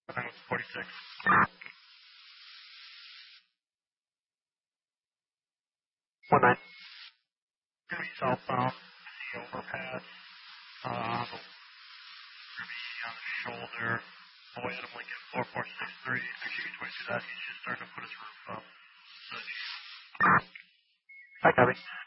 46. One nine. Gonna be southbound, the overpass, on the Ruby on the shoulder, Boy Adam Lincoln 4463. Make sure you twice do that. He's just starting to put his roof up. So, Hi, copy.